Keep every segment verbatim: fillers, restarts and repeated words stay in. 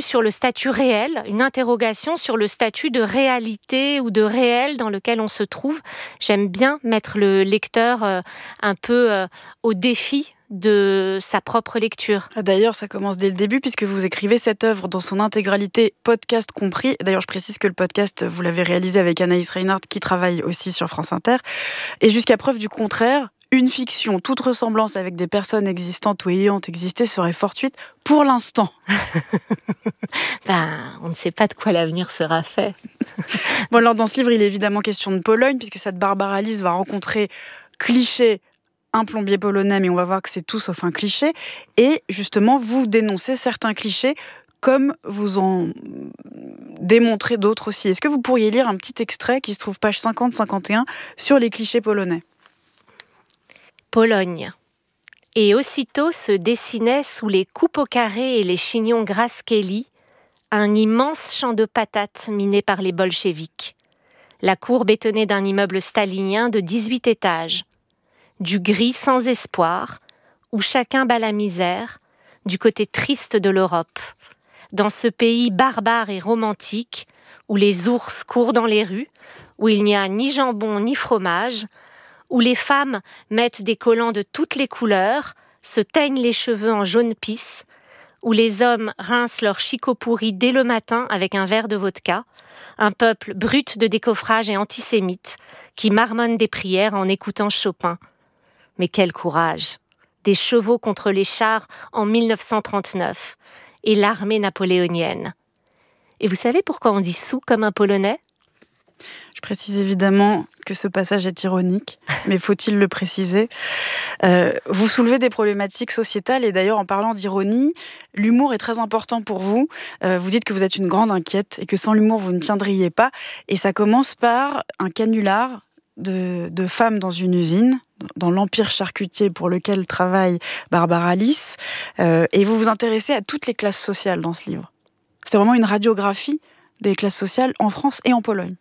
plus sur le statut réel, une interrogation sur le statut de réalité ou de réel dans lequel on se trouve. J'aime bien mettre le lecteur euh, un peu euh, au défi de sa propre lecture. D'ailleurs, ça commence dès le début puisque vous écrivez cette œuvre dans son intégralité, podcast compris. D'ailleurs, je précise que le podcast, vous l'avez réalisé avec Anaïs Reinhardt qui travaille aussi sur France Inter. Et jusqu'à preuve du contraire, une fiction, toute ressemblance avec des personnes existantes ou ayant existé serait fortuite pour l'instant. Ben, on ne sait pas de quoi l'avenir sera fait. Bon, alors dans ce livre, il est évidemment question de Pologne puisque cette Barbara Alice va rencontrer cliché un plombier polonais, mais on va voir que c'est tout sauf un cliché. Et justement, vous dénoncez certains clichés comme vous en démontrez d'autres aussi. Est-ce que vous pourriez lire un petit extrait qui se trouve page cinquante cinquante et un sur les clichés polonais ? Pologne. Et aussitôt se dessinait sous les coupes au carré et les chignons Graskeli un immense champ de patates miné par les bolcheviks. La cour bétonnée d'un immeuble stalinien de dix-huit étages. Du gris sans espoir, où chacun bat la misère, du côté triste de l'Europe. Dans ce pays barbare et romantique, où les ours courent dans les rues, où il n'y a ni jambon ni fromage, où les femmes mettent des collants de toutes les couleurs, se teignent les cheveux en jaune pisse, où les hommes rincent leur chicot pourri dès le matin avec un verre de vodka, un peuple brut de décoffrage et antisémite, qui marmonne des prières en écoutant Chopin. Mais quel courage! Des chevaux contre les chars en mille neuf cent trente-neuf et l'armée napoléonienne. Et vous savez pourquoi on dit sous comme un Polonais ? Je précise évidemment que ce passage est ironique, mais faut-il le préciser ? euh, Vous soulevez des problématiques sociétales et d'ailleurs en parlant d'ironie, l'humour est très important pour vous. Euh, vous dites que vous êtes une grande inquiète et que sans l'humour vous ne tiendriez pas. Et ça commence par un canular de, de femmes dans une usine, dans l'empire charcutier pour lequel travaille Barbara Alice. Euh, et vous vous intéressez à toutes les classes sociales dans ce livre. C'est vraiment une radiographie des classes sociales en France et en Pologne.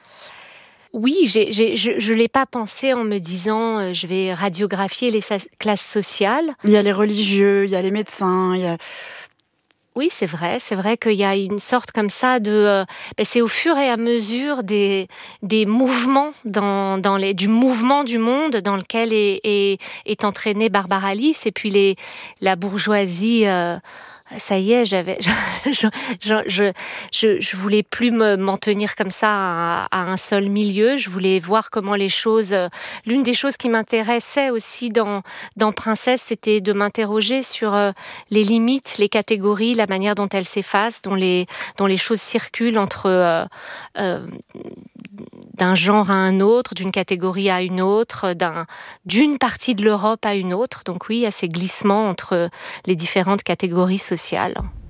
Oui, j'ai, j'ai, je ne l'ai pas pensé en me disant euh, je vais radiographier les sa- classes sociales. Il y a les religieux, il y a les médecins, il y a... Oui, c'est vrai. C'est vrai qu'il y a une sorte comme ça de... Euh, ben c'est au fur et à mesure des, des mouvements, dans, dans les, du mouvement du monde dans lequel est, est, est entraînée Barbara Alice. Et puis les, la bourgeoisie... Euh, ça y est, j'avais, je, je, je, je, je, je voulais plus me, m'en tenir comme ça à, à un seul milieu. Je voulais voir comment les choses... L'une des choses qui m'intéressait aussi dans, dans Princesse, c'était de m'interroger sur euh, les limites, les catégories, la manière dont elles s'effacent, dont les, dont les choses circulent entre... Euh, euh, d'un genre à un autre, d'une catégorie à une autre, d'un, d'une partie de l'Europe à une autre. Donc oui, il y a ces glissements entre les différentes catégories sociales.